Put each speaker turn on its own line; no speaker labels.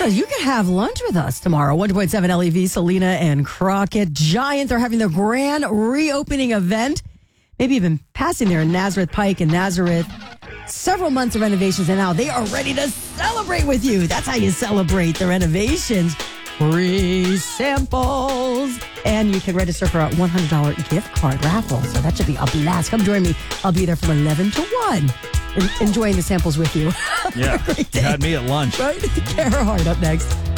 So you can have lunch with us tomorrow. 1.7 LEV, Selena and Crockett. Giant, they're having their grand reopening event. Maybe even passing there in Nazareth Pike and Nazareth. Several months of renovations, and now they are ready to celebrate with you. That's how you celebrate the renovations. Free samples. And you can register for a $100 gift card raffle. So that should be a blast. Come join me. I'll be there from 11 to 1. Enjoying the samples with you.
Yeah.
Great day.
You had me at lunch.
Right? Gerhard up next.